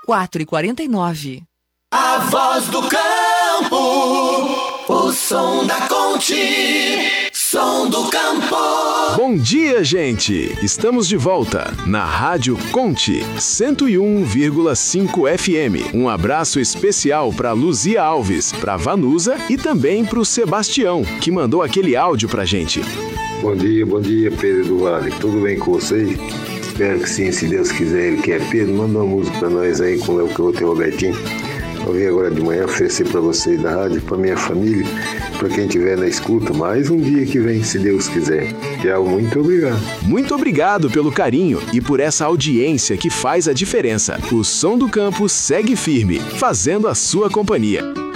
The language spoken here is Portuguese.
4h49. A voz do campo, o som da Conte, som do campo. Bom dia, gente! Estamos de volta na Rádio Conte 101,5 FM. Um abraço especial para Luzia Alves, para Vanusa e também para o Sebastião, que mandou aquele áudio pra gente. Bom dia, Pedro do Vale. Tudo bem com vocês? Espero que sim, se Deus quiser. Ele quer. Pedro, manda uma música pra nós aí com o Léo Couto e o Robertinho. Eu vim agora de manhã oferecer para vocês da rádio, para minha família, para quem estiver na escuta, mais um dia que vem, se Deus quiser. Tchau, muito obrigado. Muito obrigado pelo carinho e por essa audiência que faz a diferença. O Som do Campo segue firme, fazendo a sua companhia.